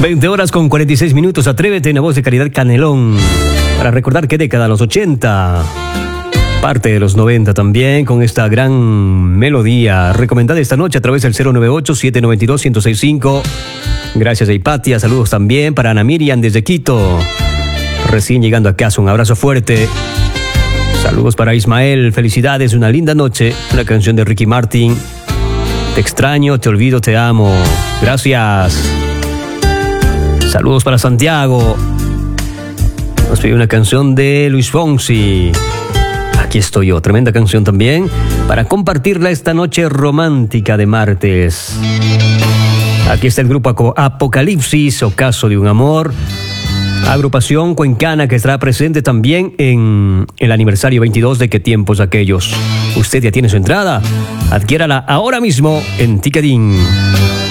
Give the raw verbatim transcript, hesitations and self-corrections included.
veinte horas con cuarenta y seis minutos. Atrévete en la voz de Caridad Canelón. Para recordar qué década, los ochenta. Parte de los noventa también, con esta gran melodía recomendada esta noche a través del cero nueve ocho, siete nueve dos, uno cero seis cinco. Gracias a Hipatia, saludos también para Ana Miriam desde Quito, recién llegando a casa, un abrazo fuerte. Saludos para Ismael, felicidades, una linda noche. Una canción de Ricky Martin, te extraño, te olvido, te amo. Gracias. Saludos para Santiago, nos pide una canción de Luis Fonsi. Aquí estoy yo, tremenda canción también para compartirla esta noche romántica de martes. Aquí está el grupo Apocalipsis, Ocaso de un Amor, agrupación cuencana que estará presente también en el aniversario veintidós de Qué Tiempos Aquellos. Usted ya tiene su entrada, adquiérala ahora mismo en Ticketing.